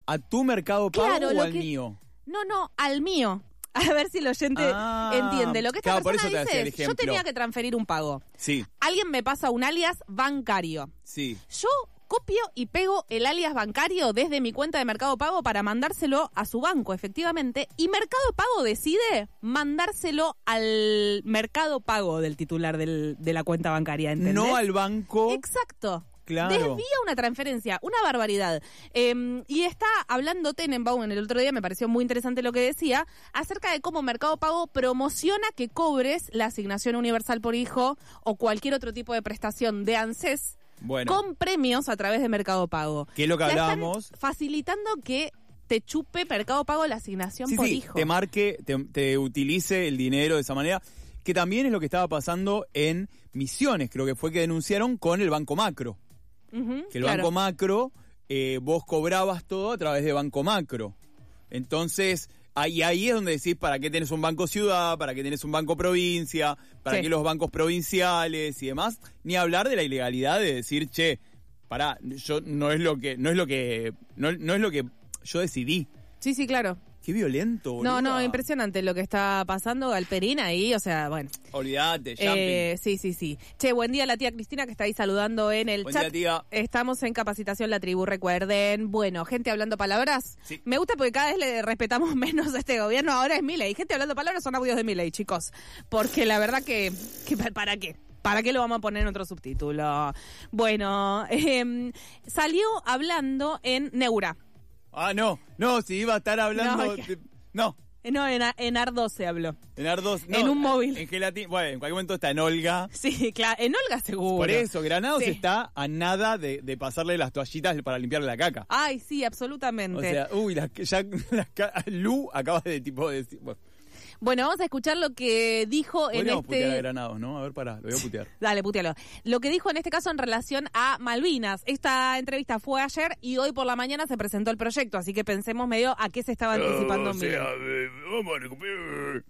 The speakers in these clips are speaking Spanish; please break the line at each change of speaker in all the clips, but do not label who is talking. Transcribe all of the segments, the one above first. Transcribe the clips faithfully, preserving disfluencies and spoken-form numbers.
¿A tu Mercado Pago
Claro,
o
lo
al
que-
mío?
No, no, al mío. A ver si el oyente
Ah,
entiende. Lo que esta
claro, por
persona
eso te hacía el
dice es, yo
ejemplo.
tenía que transferir un pago.
Sí,
Alguien me pasa un alias bancario.
sí.
Yo copio y pego el alias bancario desde mi cuenta de Mercado Pago para mandárselo a su banco, efectivamente. Y Mercado Pago decide mandárselo al Mercado Pago del titular del, de la cuenta bancaria, ¿entendés?
No al banco.
Exacto.
Claro.
Desvía una transferencia, una barbaridad. Eh, y está hablando Tenenbaum en el otro día, me pareció muy interesante lo que decía, acerca de cómo Mercado Pago promociona que cobres la asignación universal por hijo o cualquier otro tipo de prestación de ANSES
Bueno,
con premios a través de Mercado Pago.
que es lo que
O sea, están
hablábamos.
facilitando que te chupe Mercado Pago la asignación
Sí,
por
sí,
hijo.
te marque, te, te utilice el dinero de esa manera, que también es lo que estaba pasando en Misiones, creo que fue que denunciaron con el Banco Macro.
Ujú,
Que el
claro.
Banco Macro, eh, vos cobrabas todo a través de Banco Macro. Entonces, ahí, ahí es donde decís para qué tenés un banco ciudad, para qué tenés un banco provincia, para
Sí.
qué los bancos provinciales y demás. Ni hablar de la ilegalidad de decir, che, pará, yo no es lo que, no es lo que, no, no es lo que yo decidí.
Sí, sí, claro.
Qué violento, boluda.
No, no, impresionante lo que está pasando. Galperín ahí, o sea, bueno.
Olvídate, jumping.
Eh, sí, sí, sí. Che, buen día la tía Cristina que está ahí saludando en el
Buen
chat.
día, tía.
Estamos en Capacitación La Tribu, recuerden. Bueno, gente hablando palabras.
Sí.
Me gusta porque cada vez le respetamos menos a este gobierno. Ahora es Milei. Gente hablando palabras son audios de Milei, chicos. Porque la verdad que, que ¿para qué? ¿Para qué lo vamos a poner en otro subtítulo? Bueno, eh, salió hablando en Neura.
Ah, no, no, si iba a estar hablando...
No,
de- No,
No, en, A- en Ardo se habló.
en Ardos... No,
En un móvil.
En gelatina... Bueno, en cualquier momento está en Olga.
Sí, claro. En Olga seguro.
Por eso, Granados
Sí.
está a nada de, de pasarle las toallitas para limpiarle la caca.
Ay, sí, absolutamente.
O sea, uy, la, ya la, ca- Lu acaba de tipo de decir... Bueno,
Bueno, vamos a escuchar lo que dijo en
podríamos putear a
este...
Granados, ¿no? A ver, pará, lo voy a putear.
Dale, putealo. Lo que dijo en este caso en relación a Malvinas. Esta entrevista fue ayer y hoy por la mañana se presentó el proyecto, así que pensemos medio a qué se estaba anticipando.
o sea,
Miguel.
eh, vamos a recuperar...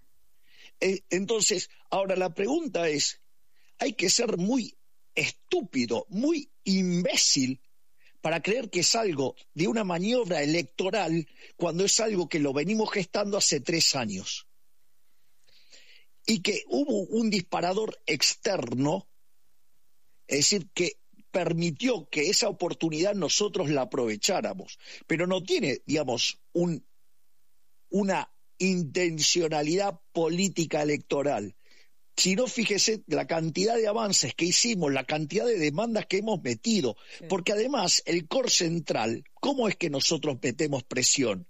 Eh, entonces, ahora la pregunta es, hay que ser muy estúpido, muy imbécil para creer que es algo de una maniobra electoral cuando es algo que lo venimos gestando hace tres años. Y que hubo un disparador externo, es decir, que permitió que esa oportunidad nosotros la aprovecháramos, pero no tiene, digamos, un, una intencionalidad política electoral. Si no, fíjese la cantidad de avances que hicimos, la cantidad de demandas que hemos metido,
Sí.
porque además el core central, ¿cómo es que nosotros metemos presión?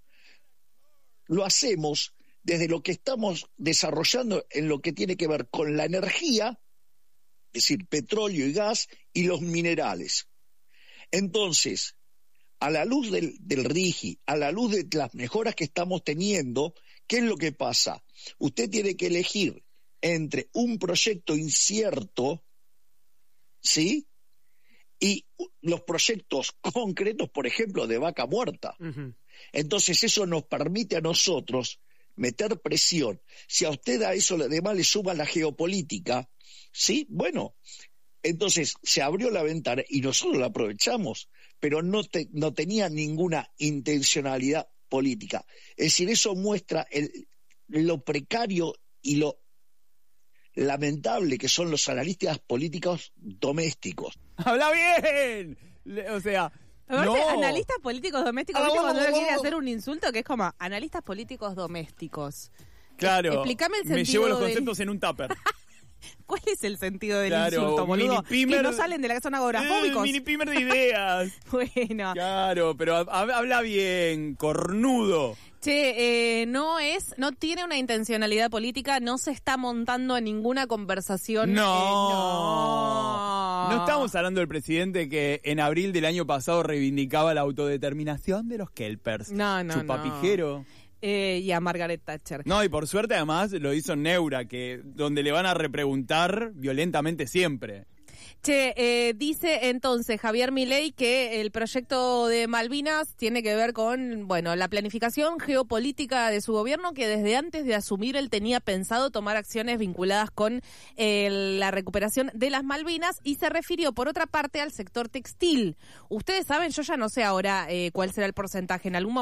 Lo hacemos desde lo que estamos desarrollando en lo que tiene que ver con la energía, es decir, petróleo y gas, y los minerales. Entonces, a la luz del, del RIGI, a la luz de las mejoras que estamos teniendo, ¿qué es lo que pasa? Usted tiene que elegir entre un proyecto incierto, ¿sí?, y los proyectos concretos, por ejemplo, de Vaca Muerta.
Ujú.
Entonces eso nos permite a nosotros meter presión. Si a usted a eso además le suma la geopolítica, ¿sí? Bueno, entonces se abrió la ventana y nosotros la aprovechamos, pero no, te, no tenía ninguna intencionalidad política. Es decir, eso muestra el, lo precario y lo lamentable que son los analistas políticos domésticos.
¡Habla bien! Le- o sea,
Aparte,
no.
analistas políticos domésticos,
Ah,
¿viste
vamos,
cuando uno quiere
vamos.
hacer un insulto? Que es como, analistas políticos domésticos.
Claro,
Explícame el
me
sentido
llevo los
del-
conceptos en un tupper.
¿Cuál es el sentido del
Claro,
insulto, boludo?
mini pimer-
Que no salen de la zona agorafóbicos.
Eh, mini primer de ideas.
Bueno,
Claro, pero ha- ha- habla bien, cornudo.
che, eh, no es, no tiene una intencionalidad política, no se está montando en ninguna conversación.
No.
eh, no.
No estamos hablando del presidente que en abril del año pasado reivindicaba la autodeterminación de los kelpers.
No, no, no.
Chupapijero.
Eh, y a Margaret Thatcher.
No, y por suerte además lo hizo en Neura, que donde le van a repreguntar violentamente siempre.
Che, eh, dice entonces Javier Milei que el proyecto de Malvinas tiene que ver con, bueno, la planificación geopolítica de su gobierno, que desde antes de asumir él tenía pensado tomar acciones vinculadas con eh, la recuperación de las Malvinas, y se refirió por otra parte al sector textil. Ustedes saben, yo ya no sé ahora eh, cuál será el porcentaje, en algún